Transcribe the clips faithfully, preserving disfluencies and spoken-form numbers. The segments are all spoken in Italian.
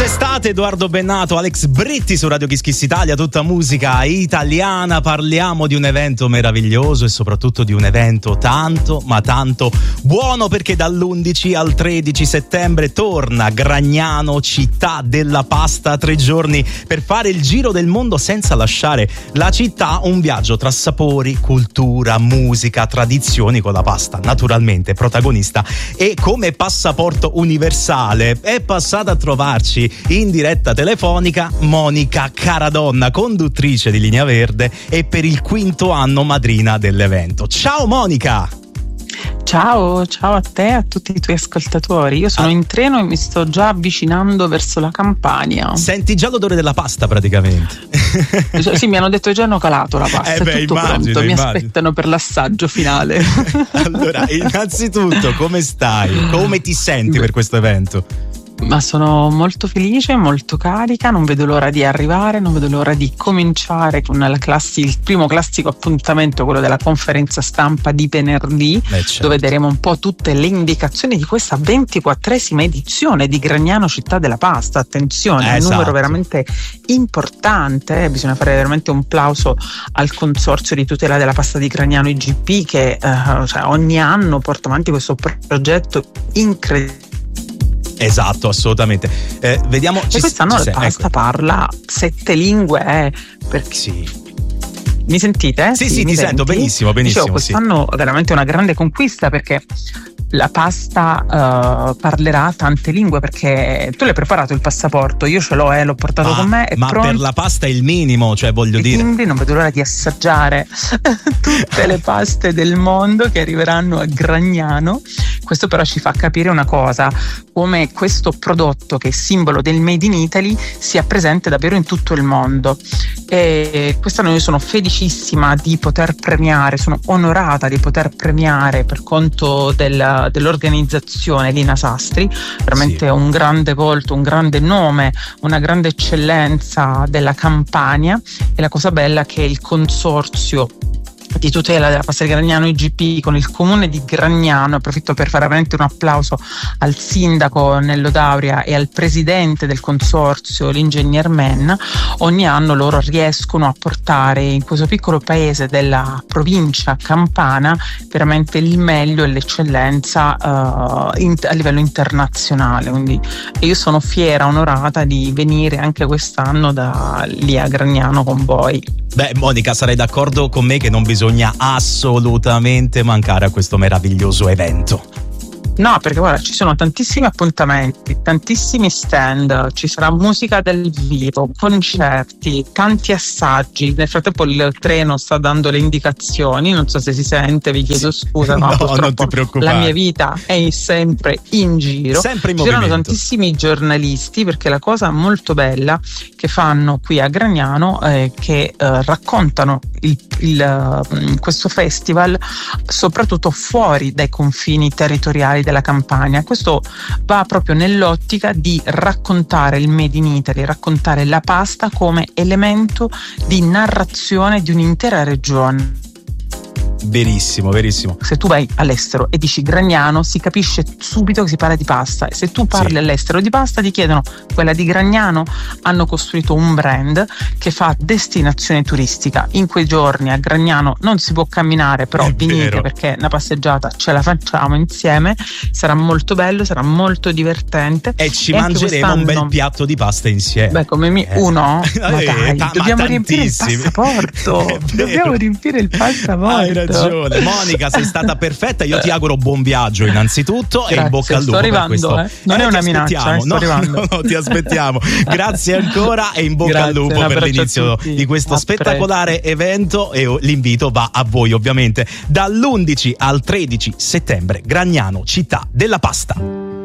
Estate, Edoardo Bennato, Alex Britti su Radio Kiss Kiss Italia, tutta musica italiana. Parliamo di un evento meraviglioso e soprattutto di un evento tanto ma tanto buono, perché dall'undici al tredici settembre torna Gragnano, città della pasta, tre giorni per fare il giro del mondo senza lasciare la città, un viaggio tra sapori, cultura, musica, tradizioni, con la pasta naturalmente protagonista. E come passaporto universale è passata a trovarci in diretta telefonica Monica Caradonna, conduttrice di Linea Verde e per il quinto anno madrina dell'evento. Ciao Monica! Ciao, ciao a te e a tutti i tuoi ascoltatori. Io sono ah. in treno e mi sto già avvicinando verso la Campania. Senti già l'odore della pasta praticamente. Sì, mi hanno detto che già hanno calato la pasta, eh beh, è tutto immagino, pronto, mi immagino. aspettano per l'assaggio finale. Allora, innanzitutto come stai? Come ti senti per questo evento? Ma sono molto felice, molto carica, non vedo l'ora di arrivare, non vedo l'ora di cominciare con la classi, il primo classico appuntamento, quello della conferenza stampa di venerdì, eh certo. dove vedremo un po' tutte le indicazioni di questa ventiquattresima edizione di Gragnano Città della Pasta. Attenzione, è esatto. un numero veramente importante, eh? Bisogna fare veramente un plauso al Consorzio di Tutela della Pasta di Gragnano I G P che eh, cioè, ogni anno porta avanti questo progetto incredibile. Esatto, assolutamente. Eh, vediamo. E quest'anno la pasta ecco. parla sette lingue, eh, perché sì. Mi sentite? Sì, sì, sì ti senti? sento benissimo, benissimo. Dicevo, quest'anno sì. è veramente una grande conquista, perché la pasta uh, parlerà tante lingue, perché tu l'hai preparato il passaporto, io ce l'ho, eh, l'ho portato ma, con me. È ma pronto. Per la pasta è il minimo, cioè voglio e dire. Quindi non vedo l'ora di assaggiare tutte le paste del mondo che arriveranno a Gragnano. Questo però ci fa capire una cosa, come questo prodotto, che è simbolo del Made in Italy, sia presente davvero in tutto il mondo. E quest'anno io sono felicissima di poter premiare, sono onorata di poter premiare per conto del, dell'organizzazione Lina Sastri, veramente sì. un grande volto, un grande nome, una grande eccellenza della Campania. E la cosa bella è che il consorzio di tutela della pasta di Gragnano I G P con il comune di Gragnano, approfitto per fare veramente un applauso al sindaco Nello Dauria e al presidente del consorzio, l'ingegner Menna. Ogni anno loro riescono a portare in questo piccolo paese della provincia campana veramente il meglio e l'eccellenza uh, in, a livello internazionale. Quindi io sono fiera, onorata di venire anche quest'anno da lì a Gragnano con voi. Beh, Monica, sarai d'accordo con me che non bisogna assolutamente mancare a questo meraviglioso evento. No, perché guarda, ci sono tantissimi appuntamenti, tantissimi stand, ci sarà musica dal vivo, concerti, tanti assaggi. Nel frattempo il treno sta dando le indicazioni, non so se si sente, vi chiedo scusa, ma no, purtroppo non ti preoccupare. La mia vita è sempre in giro. Sempre in ci movimento. saranno tantissimi giornalisti, perché la cosa molto bella che fanno qui a Gragnano è che eh, raccontano il, il, uh, questo festival soprattutto fuori dai confini territoriali della Campania. Questo va proprio nell'ottica di raccontare il Made in Italy, raccontare la pasta come elemento di narrazione di un'intera regione. Verissimo, verissimo. Se tu vai all'estero e dici Gragnano, si capisce subito che si parla di pasta, e se tu parli sì. all'estero di pasta ti chiedono quella di Gragnano. Hanno costruito un brand che fa destinazione turistica. In quei giorni a Gragnano non si può camminare, però È venite vero. perché una passeggiata ce la facciamo insieme, sarà molto bello, sarà molto divertente e ci e mangeremo un bel piatto di pasta insieme. Beh, come mi... eh. uno? Ma eh, dai, ma dobbiamo riempire il tantissimi. passaporto dobbiamo riempire il passaporto. Hai ragione. Monica, sei stata perfetta. Io ti auguro buon viaggio innanzitutto. Grazie, e in bocca al lupo. Sto arrivando, per questo. eh. Non eh, è una minaccia, eh, sto no, arrivando. No, no, ti aspettiamo. Grazie ancora e in bocca Grazie, al lupo per l'inizio di questo a spettacolare presto. evento. E l'invito va a voi, ovviamente. Dall'undici al tredici settembre, Gragnano, città della pasta.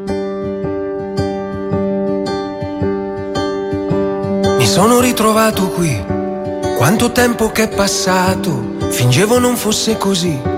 Mi sono ritrovato qui. Quanto tempo che è passato, fingevo non fosse così.